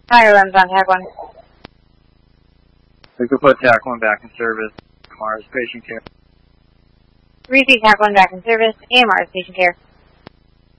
Hi, Lens on TAC 1. We could put TAC 1 back in service. Mars patient care. Repeat TAC 1 back in service. AMR's patient care.